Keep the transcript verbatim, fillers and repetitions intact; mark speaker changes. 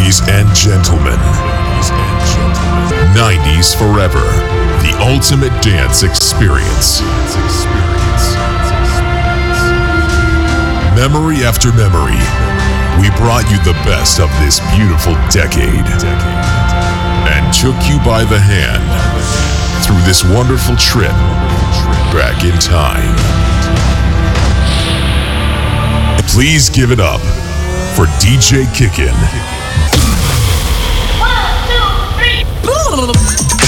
Speaker 1: Ladies and gentlemen, nineties Forever, the ultimate dance experience. Memory after memory, we brought you the best of this beautiful decade and took you by the hand through this wonderful trip back in time. Please give it up for D J Kickin.
Speaker 2: One, two, three.